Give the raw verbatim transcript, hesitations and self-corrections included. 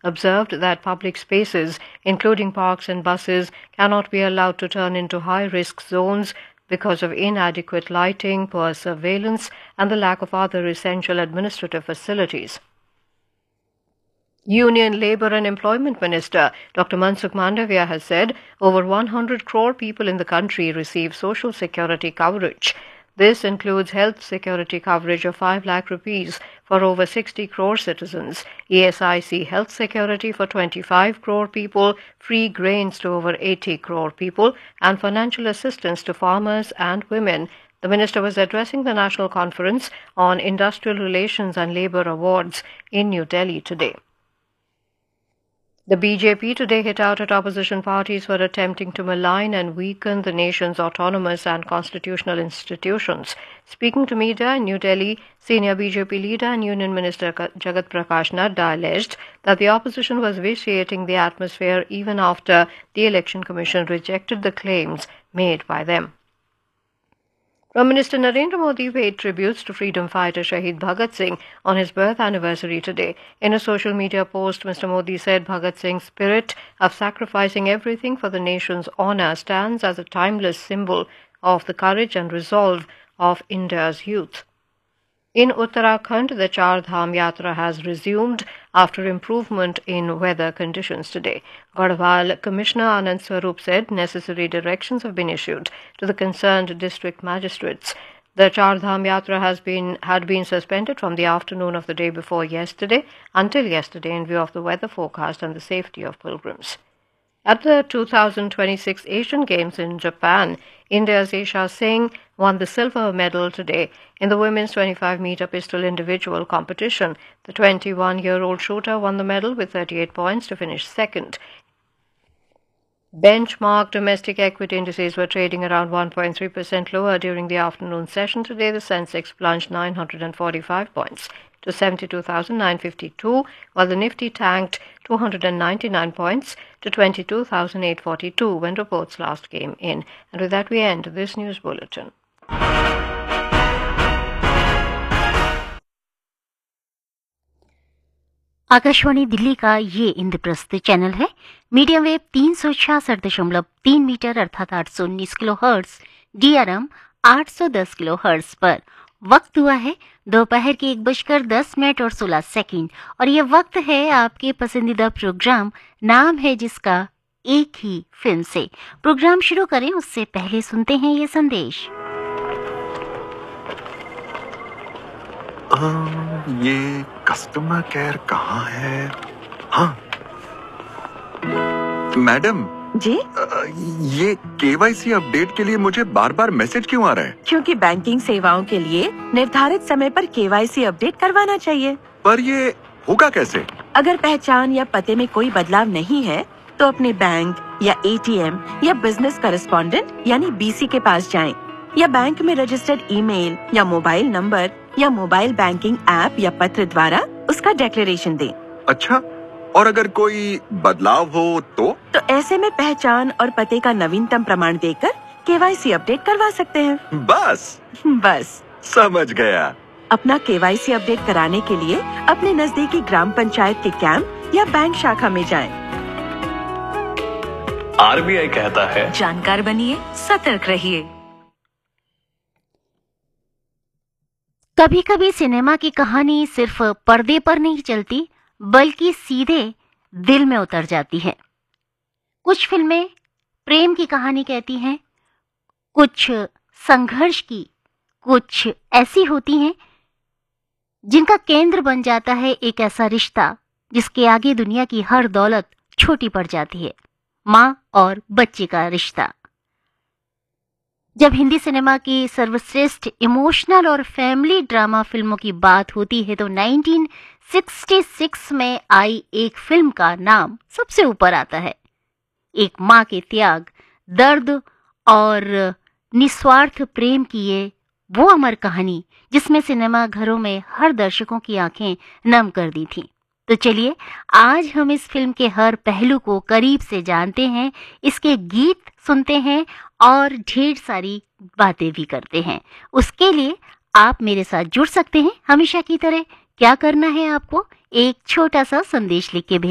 observed that public spaces, including parks and buses, cannot be allowed to turn into high-risk zones because of inadequate lighting, poor surveillance, and the lack of other essential administrative facilities. Union Labour and Employment Minister Doctor Mansukh Mandavia has said over one hundred crore people in the country receive social security coverage. This includes health security coverage of five lakh rupees for over sixty crore citizens, E S I C health security for twenty-five crore people, free grains to over eighty crore people, and financial assistance to farmers and women. The minister was addressing the National Conference on Industrial Relations and Labour Awards in New Delhi today. The B J P today hit out at opposition parties for attempting to malign and weaken the nation's autonomous and constitutional institutions. Speaking to media in New Delhi, senior B J P leader and Union Minister Jagat Prakash Nadda alleged that the opposition was vitiating the atmosphere even after the Election Commission rejected the claims made by them. Prime Minister Narendra Modi paid tributes to freedom fighter Shahid Bhagat Singh on his birth anniversary today. In a social media post, Mister Modi said Bhagat Singh's spirit of sacrificing everything for the nation's honour stands as a timeless symbol of the courage and resolve of India's youth. In Uttarakhand, the Char Dham Yatra has resumed after improvement in weather conditions today. Garhwal Commissioner Anand Swarup said necessary directions have been issued to the concerned district magistrates. The Char Dham Yatra has been, had been suspended from the afternoon of the day before yesterday until yesterday in view of the weather forecast and the safety of pilgrims. At the two thousand twenty-six Asian Games in Japan, India's Esha Singh won the silver medal today in the women's twenty-five meter pistol individual competition. The twenty-one-year-old shooter won the medal with thirty-eight points to finish second. Benchmark domestic equity indices were trading around one point three percent lower during the afternoon session today. The Sensex plunged nine hundred forty-five points to seventy-two thousand nine hundred fifty-two, while the Nifty tanked two hundred ninety-nine points to twenty-two thousand eight hundred forty-two when reports last came in. And with that we end this news bulletin. Akashvani Delhi का ये Indraprastha channel है। Medium wave तीन सौ छियासठ दशमलव तीन metre अर्थात आठ सौ उन्नीस किलो हर्ट्ज, डीआरएम आठ सौ दस किलो हर्ट्ज पर वक्त हुआ है दोपहर के एक बजकर दस मिनट और सोलह सेकंड और ये वक्त है आपके पसंदीदा प्रोग्राम नाम है जिसका एक ही फिल्म से। प्रोग्राम शुरू करें उससे पहले सुनते हैं ये संदेश। आ, ये कस्टमर केयर कहाँ है? हाँ मैडम जी आ, ये केवाईसी अपडेट के लिए मुझे बार बार मैसेज क्यों आ रहा है? क्योंकि बैंकिंग सेवाओं के लिए निर्धारित समय पर केवाईसी अपडेट करवाना चाहिए। पर ये होगा कैसे? अगर पहचान या पते में कोई बदलाव नहीं है तो अपने बैंक या एटीएम या बिजनेस करेस्पॉन्डेंट यानी बीसी के पास जाएं या बैंक में रजिस्टर्ड ईमेल या मोबाइल नंबर या मोबाइल बैंकिंग ऐप या पत्र द्वारा उसका डिक्लेरेशन दें। अच्छा, और अगर कोई बदलाव हो तो? तो ऐसे में पहचान और पते का नवीनतम प्रमाण देकर केवाईसी अपडेट करवा सकते हैं। बस बस समझ गया। अपना केवाईसी अपडेट कराने के लिए अपने नजदीकी ग्राम पंचायत के कैंप या बैंक शाखा में जाएं। आरबीआई कहता है जानकार बनिए, सतर्क रहिए। कभी कभी सिनेमा की कहानी सिर्फ पर्दे पर नहीं चलती बल्कि सीधे दिल में उतर जाती है। कुछ फिल्में प्रेम की कहानी कहती हैं, कुछ संघर्ष की, कुछ ऐसी होती हैं जिनका केंद्र बन जाता है एक ऐसा रिश्ता जिसके आगे दुनिया की हर दौलत छोटी पड़ जाती है, माँ और बच्चे का रिश्ता। जब हिंदी सिनेमा की सर्वश्रेष्ठ इमोशनल और फैमिली ड्रामा फिल्मों की बात होती है तो उन्नीस सौ छियासठ में आई एक फिल्म का नाम सबसे ऊपर आता है। एक माँ के त्याग, दर्द और निस्वार्थ प्रेम की ये वो अमर कहानी जिसमें सिनेमा घरों में हर दर्शकों की आंखें नम कर दी थीं। तो चलिए आज हम इस फिल्म के हर पहलू को करीब से जानते हैं, इसके गीत सुनते हैं और ढेर सारी बातें भी करते हैं। उसके लिए आप मेरे साथ जुड़ सकते हैं हमेशा की तरह। क्या करना है आपको? एक छोटा सा संदेश लिख के भेजें।